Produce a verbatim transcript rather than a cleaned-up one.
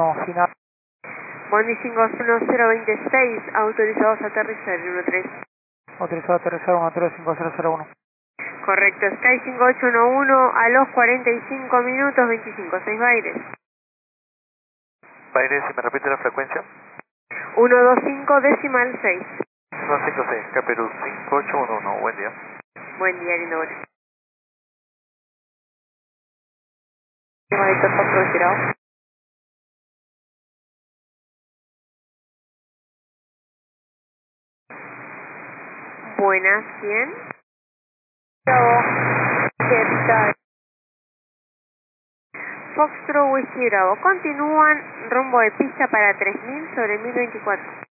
No, final. Bondi cinco uno cero veintiséis, autorizados a aterrizar en uno tres. Autorizado a aterrizar uno tres cinco cero cero uno. Correcto, Sky cinco ocho uno uno a los cuarenta y cinco minutos veinticinco, seis Baires. Baires, si me repite la frecuencia. uno dos cinco decimal seis. uno cinco seis, Caperú cinco ocho uno uno, buen día. Buen día, lindo vuelo. Monitor control girado. Buenas, ¿quién? Bravo. ¿Qué pista? Foxtrot Whisky Bravo. Continúan rumbo de pista para tres mil sobre mil veinticuatro.